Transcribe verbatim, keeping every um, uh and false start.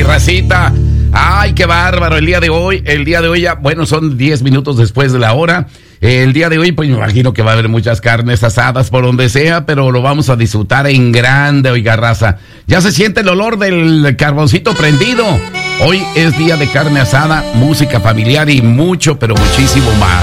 racita. Ay, qué bárbaro el día de hoy. El día de hoy ya, bueno, son diez minutos después de la hora. El día de hoy, pues me imagino que va a haber muchas carnes asadas por donde sea, pero lo vamos a disfrutar en grande, oiga, raza. Ya se siente el olor del carboncito prendido. Hoy es día de carne asada, música familiar y mucho, pero muchísimo más.